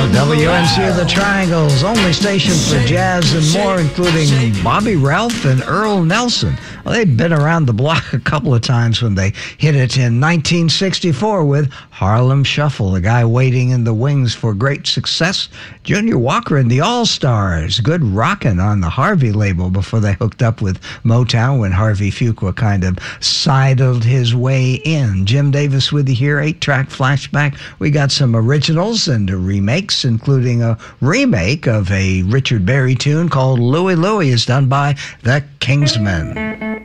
WNC of the Triangles, only station for jazz and more, including Bobby Ralph and Earl Nelson. Well, they've been around the block a couple of times when they hit it in 1964 with Harlem Shuffle, a guy waiting in the wings for great success. Junior Walker and the All-Stars, good rockin' on the Harvey label before they hooked up with Motown when Harvey Fuqua kind of sidled his way in. Jim Davis with you here, 8-track flashback. We got some originals and remakes, including a remake of a Richard Berry tune called Louie Louie, is done by the Kingsmen.